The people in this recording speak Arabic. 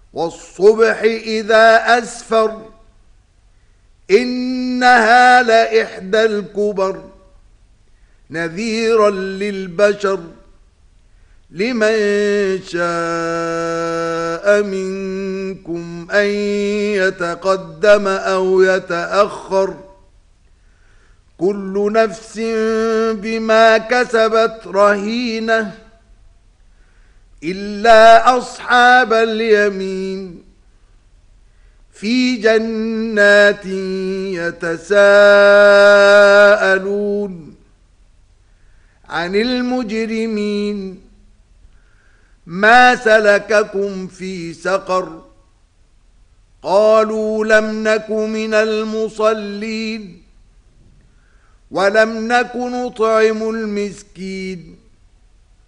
والصبح إذا أسفر إنها لإحدى الكبر نذيرا للبشر لمن شاء منكم أن يتقدم أو يتأخر كل نفس بما كسبت رهينة إلا أصحاب اليمين في جنات يتساءلون عن المجرمين ما سلككم في سقر قالوا لم نك من المصلين ولم نك نطعم المسكين